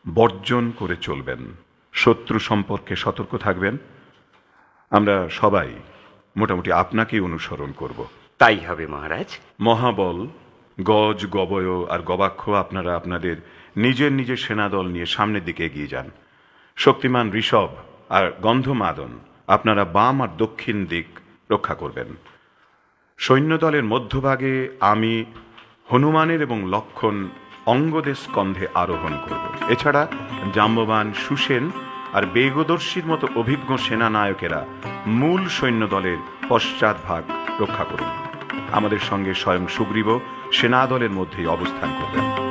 বর্জন করে চলবেন, শত্রু সম্পর্কে সতর্ক থাকবেন। আমরা সবাই মোটামুটি আপনাকেই অনুসরণ করব। তাই হবে মহারাজ। মহাবল, গজ, গবয় আর গবাক্ষ আপনারা আপনাদের নিজের নিজের সেনাদল নিয়ে সামনের দিকে এগিয়ে যান। শক্তিমান ঋষভ আর গন্ধমাদন আপনারা বাম আর দক্ষিণ দিক রক্ষা করবেন। সৈন্যদলের মধ্যভাগে আমি হনুমানের এবং লক্ষণ অঙ্গদের স্কন্ধে আরোহণ করব। এছাড়া জাম্ববান, সুসেন আর বেগদর্শীর মতো অভিজ্ঞ সেনানায়কেরা মূল সৈন্যদলের পশ্চাৎভাগ রক্ষা করুন। আমাদের সঙ্গে স্বয়ং সুগ্রীব সেনাদলের মধ্যেই অবস্থান করবেন।